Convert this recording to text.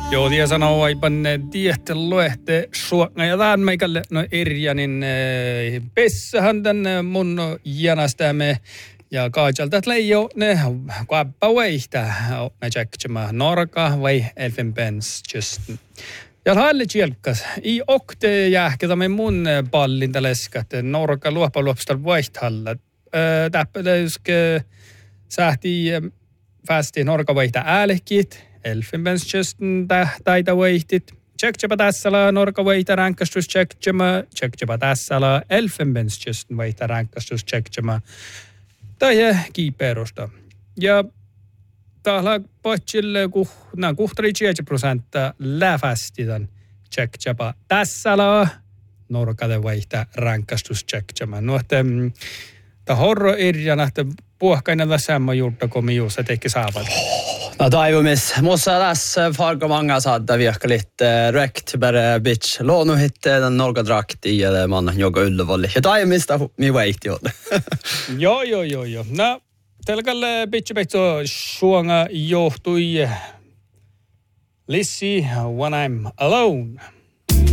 Joo, ja sanoo aipan tiehtä luehte suokna ja tähän meikälle no Irjanin pessähän tän mun janastämme ja kaajalta, että leijo ne kuappa vaihtaa me tjekkimä Norka vai Elfenbenskyst. Ja hallit jälkas. I okte jähketä me mun pallin täleskat Norka luoppa vaihtalla. Täppelöskö sähti fästi Norka vaihtaa äälekit. Elfenbenskysten taita vaihtit. Tjekkipä tässä Norka vaihtaa ränkastus tjekkipä tässä Elfenbenskysten vaihtaa ränkastus tjekkimä. Tai kiiperusta. Ja täällä patsille kuhtari 7% läfästitän tjekkipä tässä Norka vaihtaa ränkastus tjekkimä. No, että horro irjana, että puhkainella samma juurta komius, että eikä saavat. No toivomis. Mussa tässä farko många saada virkka lite rökt bara bitch. Lånu hitte den Norga drakti ja man joga Ullevål. Ja toivomista mi wait jo. Joo. No, telkalle bitch beitso suonga johtui Lissi when I'm alone.